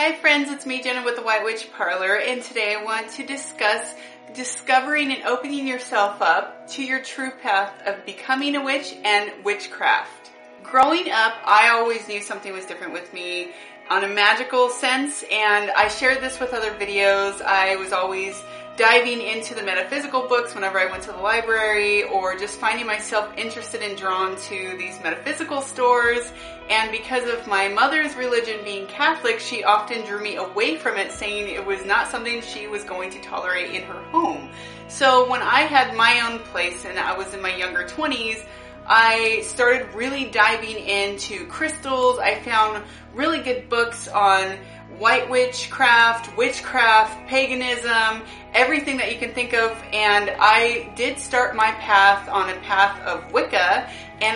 Hi friends, it's me Jenna with the White Witch Parlor, and today I want to discuss discovering and opening yourself up to your true path of becoming a witch and witchcraft. Growing up, I always knew something was different with me on a magical sense, and I shared this with other videos. I was always diving into the metaphysical books whenever I went to the library, or just finding myself interested and drawn to these metaphysical stores. And because of my mother's religion being Catholic, she often drew me away from it, saying it was not something she was going to tolerate in her home. So when I had my own place and I was in my younger 20s, I started really diving into crystals. I found really good books on white witchcraft, paganism, everything that you can think of, and I did start my path on a path of Wicca, and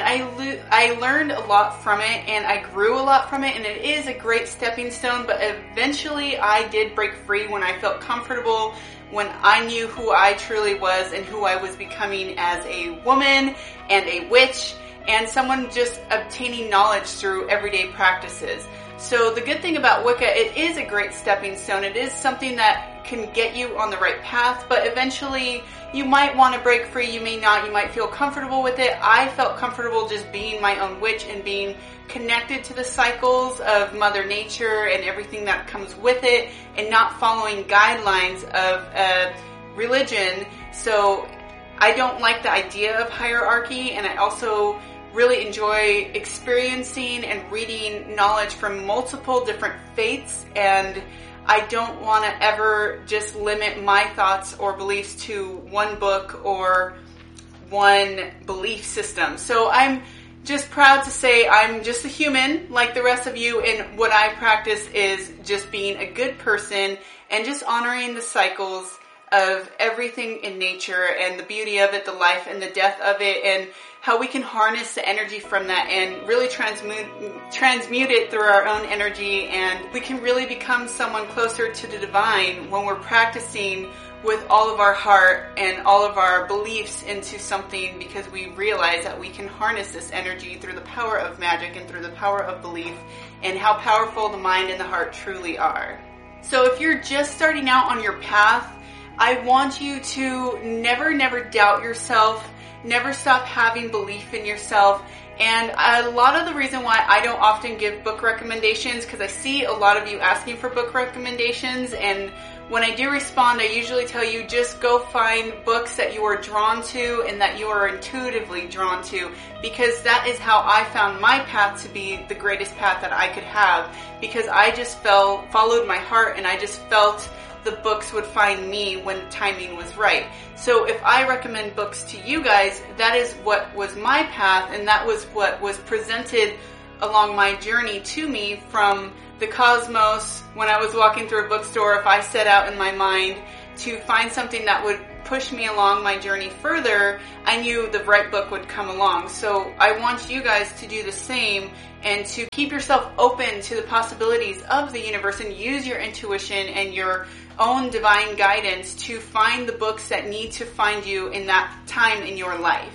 I learned a lot from it, and I grew a lot from it, and it is a great stepping stone. But eventually I did break free when I felt comfortable, when I knew who I truly was and who I was becoming as a woman and a witch, and someone just obtaining knowledge through everyday practices. So the good thing about Wicca, it is a great stepping stone. It is something that can get you on the right path, but eventually you might want to break free, you may not, you might feel comfortable with it. I felt comfortable just being my own witch and being connected to the cycles of Mother Nature and everything that comes with it, and not following guidelines of religion. So I don't like the idea of hierarchy, and I also really enjoy experiencing and reading knowledge from multiple different faiths, and I don't want to ever just limit my thoughts or beliefs to one book or one belief system. So I'm just proud to say I'm just a human like the rest of you, and what I practice is just being a good person and just honoring the cycles of everything in nature and the beauty of it, the life and the death of it, and how we can harness the energy from that and really transmute it through our own energy, and we can really become someone closer to the divine when we're practicing with all of our heart and all of our beliefs into something, because we realize that we can harness this energy through the power of magic and through the power of belief, and how powerful the mind and the heart truly are. So if you're just starting out on your path, I want you to never doubt yourself, never stop having belief in yourself. And a lot of the reason why I don't often give book recommendations, because I see a lot of you asking for book recommendations, and when I do respond, I usually tell you just go find books that you are drawn to and that you are intuitively drawn to, because that is how I found my path to be the greatest path that I could have, because I just followed my heart, and I just felt the books would find me when the timing was right. So if I recommend books to you guys, that is what was my path, and that was what was presented along my journey to me from the cosmos. When I was walking through a bookstore, if I set out in my mind to find something that would push me along my journey further, I knew the right book would come along. So I want you guys to do the same, and to keep yourself open to the possibilities of the universe, and use your intuition and your own divine guidance to find the books that need to find you in that time in your life.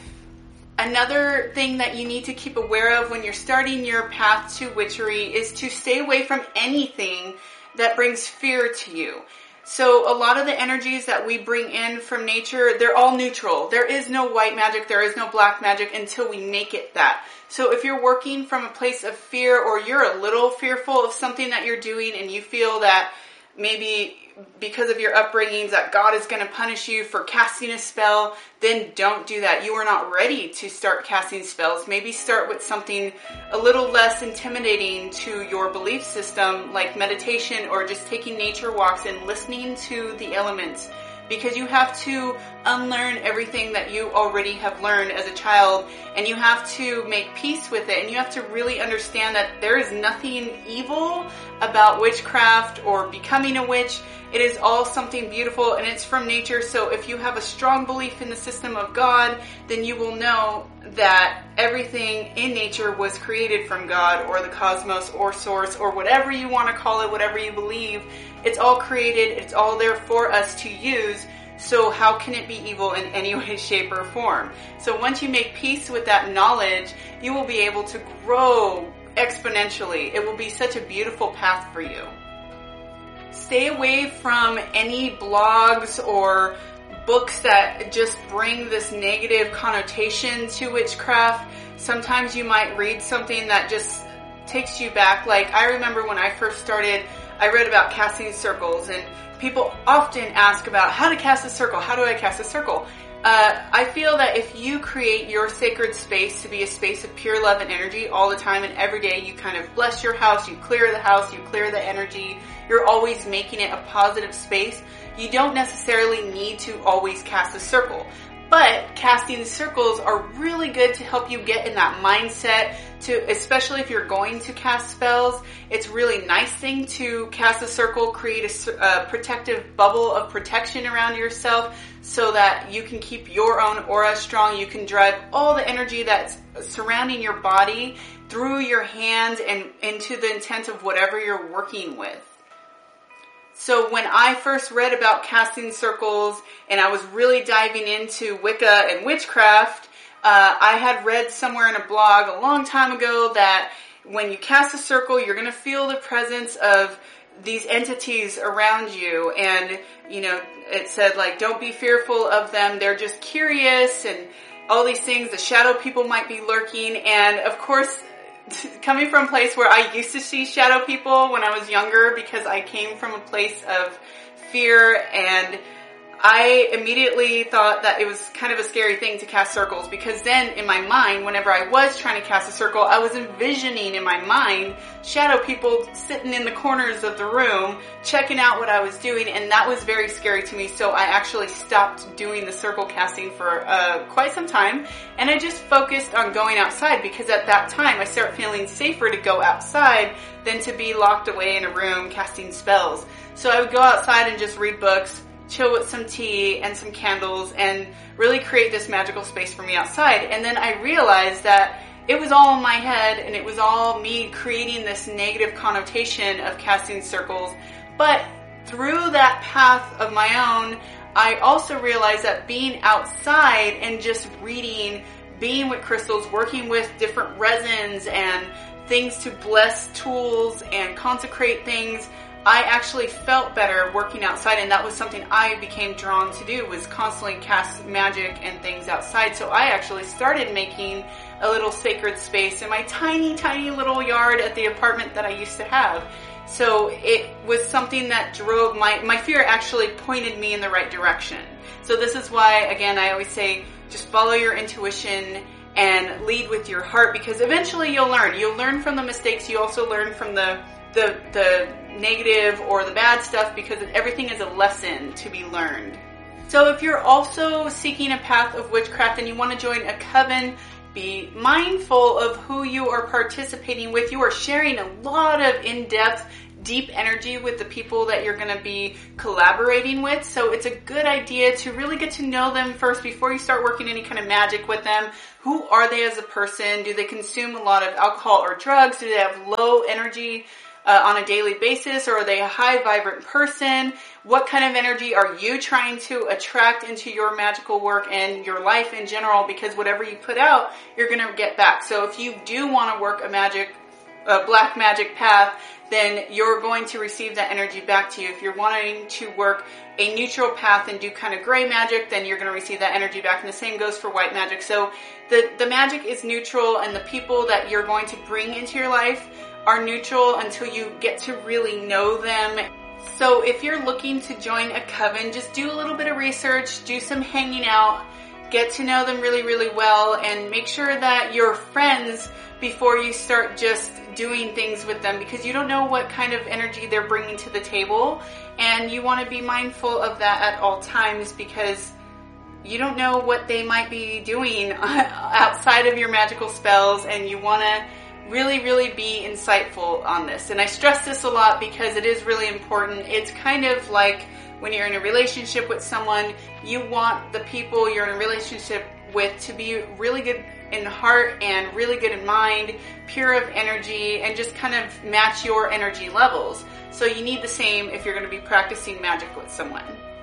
Another thing that you need to keep aware of when you're starting your path to witchery is to stay away from anything that brings fear to you. So a lot of the energies that we bring in from nature, they're all neutral. There is no white magic, there is no black magic until we make it that. So if you're working from a place of fear, or you're a little fearful of something that you're doing, and you feel that maybe because of your upbringings that God is going to punish you for casting a spell, then don't do that. You are not ready to start casting spells. Maybe start with something a little less intimidating to your belief system, like meditation, or just taking nature walks and listening to the elements. Because you have to unlearn everything that you already have learned as a child, and you have to make peace with it, and you have to really understand that there is nothing evil about witchcraft or becoming a witch. It is all something beautiful, and it's from nature. So if you have a strong belief in the system of God, then you will know that everything in nature was created from God, or the cosmos, or source, or whatever you want to call it, whatever you believe. It's all created, it's all there for us to use. So how can it be evil in any way, shape, or form? So once you make peace with that knowledge, you will be able to grow exponentially. It will be such a beautiful path for you. Stay away from any blogs or books that just bring this negative connotation to witchcraft. Sometimes you might read something that just takes you back. Like, I remember when I first started, I read about casting circles, and people often ask about how to cast a circle. How do I cast a circle? I feel that if you create your sacred space to be a space of pure love and energy all the time and every day, you kind of bless your house, you clear the house, you clear the energy, you're always making it a positive space, you don't necessarily need to always cast a circle. But casting circles are really good to help you get in that mindset, especially if you're going to cast spells. It's a really nice thing to cast a circle, create a protective bubble of protection around yourself so that you can keep your own aura strong. You can drive all the energy that's surrounding your body through your hands and into the intent of whatever you're working with. So when I first read about casting circles and I was really diving into Wicca and witchcraft, I had read somewhere in a blog a long time ago that when you cast a circle, you're going to feel the presence of these entities around you. And, you know, it said, like, don't be fearful of them. They're just curious and all these things. The shadow people might be lurking. And, of course, coming from a place where I used to see shadow people when I was younger, because I came from a place of fear, and I immediately thought that it was kind of a scary thing to cast circles, because then in my mind, whenever I was trying to cast a circle, I was envisioning in my mind shadow people sitting in the corners of the room checking out what I was doing, and that was very scary to me. So I actually stopped doing the circle casting for quite some time, and I just focused on going outside, because at that time I started feeling safer to go outside than to be locked away in a room casting spells. So I would go outside and just read books, chill with some tea and some candles, and really create this magical space for me outside. And then I realized that it was all in my head, and it was all me creating this negative connotation of casting circles. But through that path of my own, I also realized that being outside and just reading, being with crystals, working with different resins and things to bless tools and consecrate things, I actually felt better working outside, and that was something I became drawn to do, was constantly cast magic and things outside. So I actually started making a little sacred space in my tiny, tiny little yard at the apartment that I used to have. So it was something that drove my fear, actually pointed me in the right direction. So this is why, again, I always say, just follow your intuition and lead with your heart, because eventually you'll learn. You'll learn from the mistakes. You also learn from the negative or the bad stuff, because everything is a lesson to be learned. So if you're also seeking a path of witchcraft and you want to join a coven, be mindful of who you are participating with. You are sharing a lot of in-depth, deep energy with the people that you're going to be collaborating with. So it's a good idea to really get to know them first before you start working any kind of magic with them. Who are they as a person? Do they consume a lot of alcohol or drugs? Do they have low energy on a daily basis, or are they a high vibrant person? What kind of energy are you trying to attract into your magical work and your life in general? Because whatever you put out, you're going to get back. So if you do want to work a black magic path, then you're going to receive that energy back to you. If you're wanting to work a neutral path and do kind of gray magic, then you're going to receive that energy back. And the same goes for white magic. So the magic is neutral, and the people that you're going to bring into your life are neutral until you get to really know them. So if you're looking to join a coven, just do a little bit of research, do some hanging out, get to know them really, really well, and make sure that you're friends before you start just doing things with them, because you don't know what kind of energy they're bringing to the table, and you want to be mindful of that at all times, because you don't know what they might be doing outside of your magical spells, and you want to really, really be insightful on this. And I stress this a lot because it is really important. It's kind of like when you're in a relationship with someone, you want the people you're in a relationship with to be really good in heart and really good in mind, pure of energy, and just kind of match your energy levels. So you need the same if you're going to be practicing magic with someone.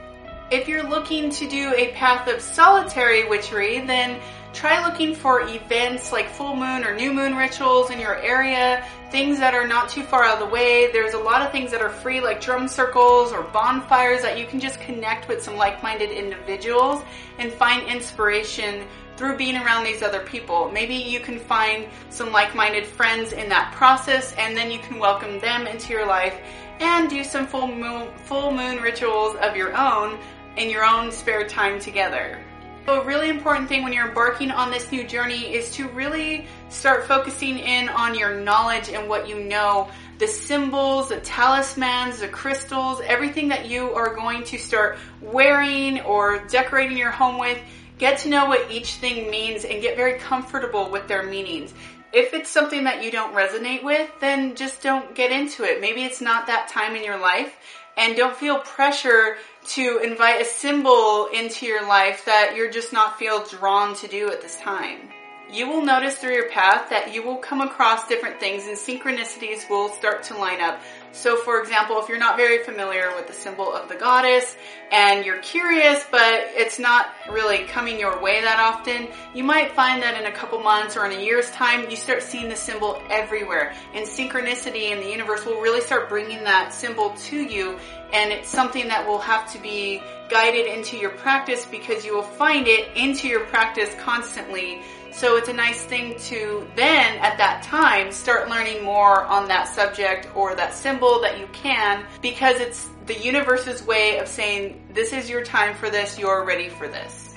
If you're looking to do a path of solitary witchery, then try looking for events like full moon or new moon rituals in your area, things that are not too far out of the way. There's a lot of things that are free, like drum circles or bonfires, that you can just connect with some like-minded individuals and find inspiration through being around these other people. Maybe you can find some like-minded friends in that process, and then you can welcome them into your life and do some full moon rituals of your own in your own spare time together. So a really important thing when you're embarking on this new journey is to really start focusing in on your knowledge and what you know, the symbols, the talismans, the crystals, everything that you are going to start wearing or decorating your home with. Get to know what each thing means and get very comfortable with their meanings. If it's something that you don't resonate with, then just don't get into it. Maybe it's not that time in your life, and don't feel pressure to invite a symbol into your life that you're just not feel drawn to do at this time. You will notice through your path that you will come across different things and synchronicities will start to line up. So for example, if you're not very familiar with the symbol of the goddess and you're curious but it's not really coming your way that often, you might find that in a couple months or in a year's time you start seeing the symbol everywhere. And synchronicity in the universe will really start bringing that symbol to you, and it's something that will have to be guided into your practice because you will find it into your practice constantly. So it's a nice thing to then, at that time, start learning more on that subject or that symbol that you can, because it's the universe's way of saying, this is your time for this, you're ready for this.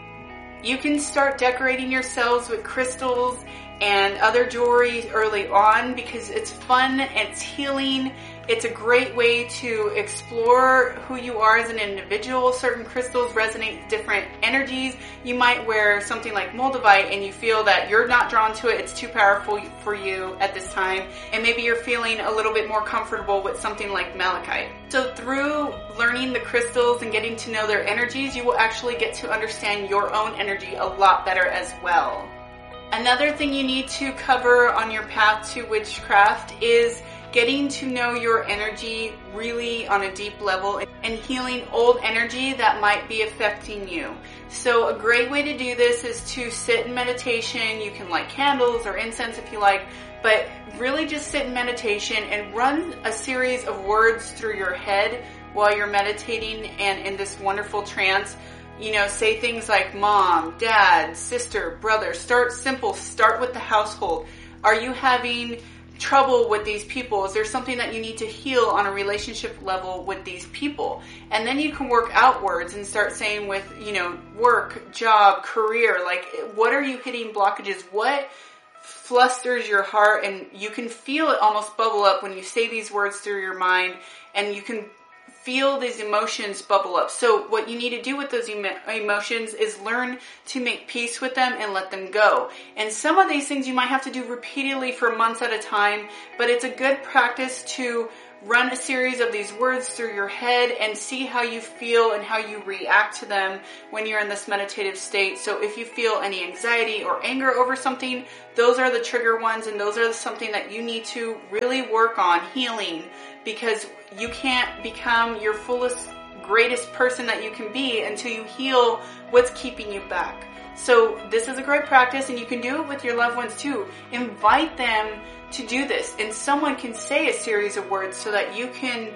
You can start decorating yourselves with crystals and other jewelry early on because it's fun, it's healing. It's a great way to explore who you are as an individual. Certain crystals resonate with different energies. You might wear something like moldavite and you feel that you're not drawn to it, it's too powerful for you at this time, and maybe you're feeling a little bit more comfortable with something like malachite. So through learning the crystals and getting to know their energies, you will actually get to understand your own energy a lot better as well. Another thing you need to cover on your path to witchcraft is getting to know your energy really on a deep level and healing old energy that might be affecting you. So a great way to do this is to sit in meditation. You can light candles or incense if you like, but really just sit in meditation and run a series of words through your head while you're meditating and in this wonderful trance. You know, say things like mom, dad, sister, brother. Start simple. Start with the household. Are you having trouble with these people? Is there something that you need to heal on a relationship level with these people? And then you can work outwards and start saying with, you know, work, job, career, like what are you hitting blockages? What flusters your heart? And you can feel it almost bubble up when you say these words through your mind, and you can feel these emotions bubble up. So what you need to do with those emotions is learn to make peace with them and let them go. And some of these things you might have to do repeatedly for months at a time, but it's a good practice to run a series of these words through your head and see how you feel and how you react to them when you're in this meditative state. So if you feel any anxiety or anger over something, those are the trigger ones, and those are something that you need to really work on healing, because you can't become your fullest, greatest person that you can be until you heal what's keeping you back. So this is a great practice, and you can do it with your loved ones too. Invite them to do this, and someone can say a series of words so that you can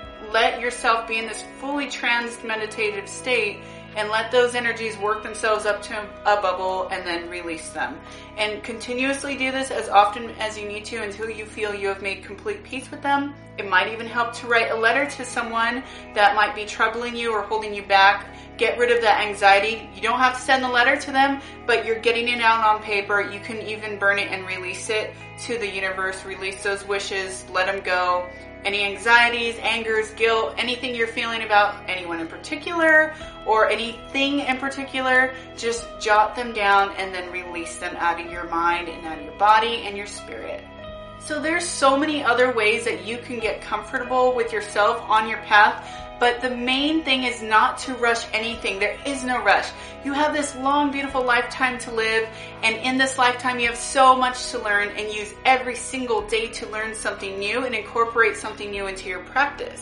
let yourself be in this fully trans meditative state and let those energies work themselves up to a bubble and then release them. And continuously do this as often as you need to until you feel you have made complete peace with them. It might even help to write a letter to someone that might be troubling you or holding you back. Get rid of that anxiety. You don't have to send the letter to them, but you're getting it out on paper. You can even burn it and release it to the universe. Release those wishes, let them go. Any anxieties, angers, guilt, anything you're feeling about anyone in particular or anything in particular, just jot them down and then release them out of your mind and out of your body and your spirit. So there's so many other ways that you can get comfortable with yourself on your path, but the main thing is not to rush anything. There is no rush. You have this long, beautiful lifetime to live, and in this lifetime you have so much to learn, and use every single day to learn something new and incorporate something new into your practice.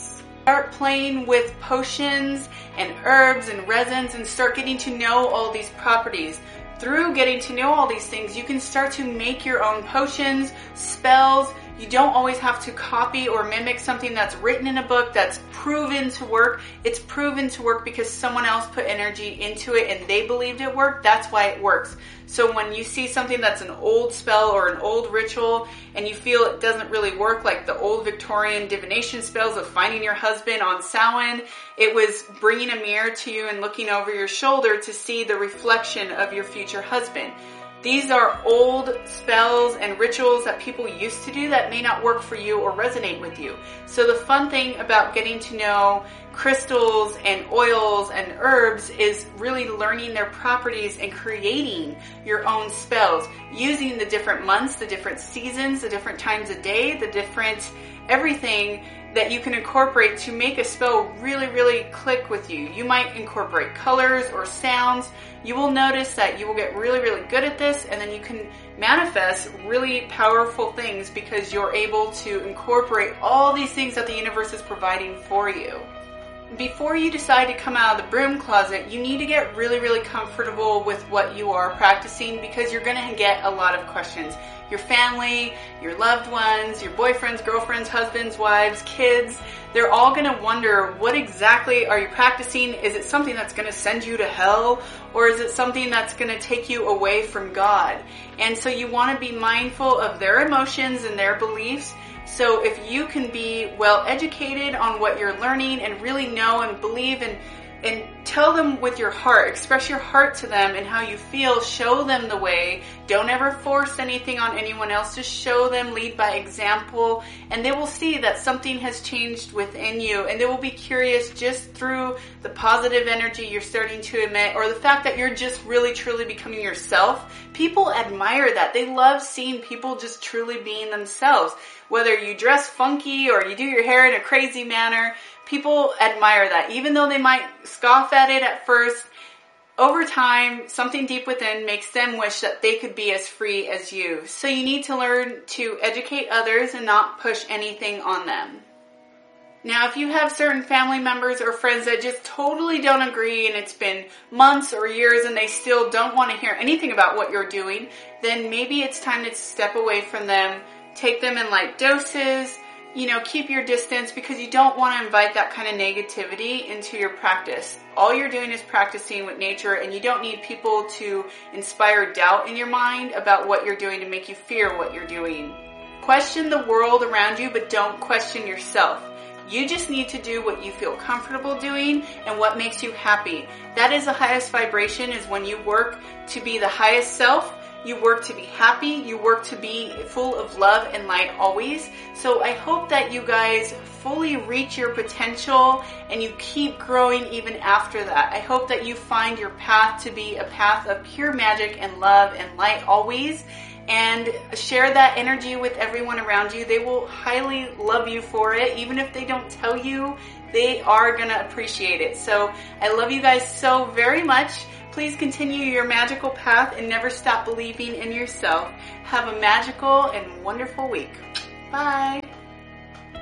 Start playing with potions and herbs and resins and start getting to know all these properties. Through getting to know all these things, you can start to make your own potions, spells. You don't always have to copy or mimic something that's written in a book that's proven to work. It's proven to work because someone else put energy into it and they believed it worked. That's why it works. So when you see something that's an old spell or an old ritual and you feel it doesn't really work, like the old Victorian divination spells of finding your husband on Samhain, it was bringing a mirror to you and looking over your shoulder to see the reflection of your future husband. These are old spells and rituals that people used to do that may not work for you or resonate with you. So the fun thing about getting to know crystals and oils and herbs is really learning their properties and creating your own spells using the different months, the different seasons, the different times of day, the different everything that you can incorporate to make a spell really, really click with you. You might incorporate colors or sounds. You will notice that you will get really, really good at this, and then you can manifest really powerful things because you're able to incorporate all these things that the universe is providing for you. Before you decide to come out of the broom closet, you need to get really, really comfortable with what you are practicing because you're going to get a lot of questions. Your family, your loved ones, your boyfriends, girlfriends, husbands, wives, kids, they're all going to wonder, what exactly are you practicing? Is it something that's going to send you to hell? Or is it something that's going to take you away from God? And so you want to be mindful of their emotions and their beliefs. So if you can be well educated on what you're learning and really know and believe and tell them with your heart, express your heart to them and how you feel, show them the way. Don't ever force anything on anyone else. Just show them, lead by example, and they will see that something has changed within you, and they will be curious just through the positive energy you're starting to emit or the fact that you're just really truly becoming yourself. People admire that. They love seeing people just truly being themselves. Whether you dress funky or you do your hair in a crazy manner, people admire that. Even though they might scoff at it at first, over time, something deep within makes them wish that they could be as free as you. So you need to learn to educate others and not push anything on them. Now, if you have certain family members or friends that just totally don't agree and it's been months or years and they still don't want to hear anything about what you're doing, then maybe it's time to step away from them, take them in light doses, keep your distance because you don't want to invite that kind of negativity into your practice. All you're doing is practicing with nature, and you don't need people to inspire doubt in your mind about what you're doing to make you fear what you're doing. Question the world around you, but don't question yourself. You just need to do what you feel comfortable doing and what makes you happy. That is the highest vibration, is when you work to be the highest self. You work to be happy. You work to be full of love and light always. So I hope that you guys fully reach your potential and you keep growing even after that. I hope that you find your path to be a path of pure magic and love and light always. And share that energy with everyone around you. They will highly love you for it. Even if they don't tell you, they are going to appreciate it. So I love you guys so very much. Please continue your magical path and never stop believing in yourself. Have a magical and wonderful week. Bye.